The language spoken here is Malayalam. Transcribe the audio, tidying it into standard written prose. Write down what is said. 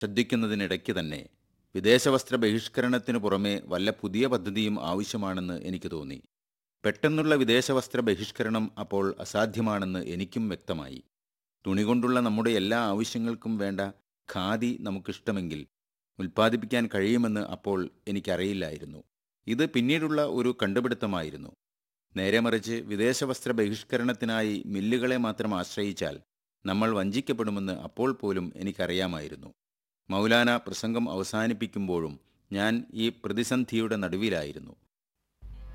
ശ്രദ്ധിക്കുന്നതിനിടയ്ക്ക് തന്നെ വിദേശവസ്ത്ര ബഹിഷ്കരണത്തിനു പുറമെ വല്ല പുതിയ പദ്ധതിയും ആവശ്യമാണെന്ന് എനിക്ക് തോന്നി. പെട്ടെന്നുള്ള വിദേശവസ്ത്ര ബഹിഷ്കരണം അപ്പോൾ അസാധ്യമാണെന്ന് എനിക്കും വ്യക്തമായി. തുണി കൊണ്ടുള്ള നമ്മുടെ എല്ലാ ആവശ്യങ്ങൾക്കും വേണ്ട ഖാദി നമുക്കിഷ്ടമെങ്കിൽ ഉൽപ്പാദിപ്പിക്കാൻ കഴിയുമെന്ന് അപ്പോൾ എനിക്കറിയില്ലായിരുന്നു. ഇത് പിന്നീടുള്ള ഒരു കണ്ടുപിടുത്തമായിരുന്നു. നേരെ മറിച്ച് വിദേശവസ്ത്ര ബഹിഷ്കരണത്തിനായി മില്ലുകളെ മാത്രം ആശ്രയിച്ചാൽ നമ്മൾ വഞ്ചിക്കപ്പെടുമെന്ന് അപ്പോൾ പോലും എനിക്കറിയാമായിരുന്നു. മൗലാന പ്രസംഗം അവസാനിപ്പിക്കുമ്പോഴും ഞാൻ ഈ പ്രതിസന്ധിയുടെ നടുവിലായിരുന്നു.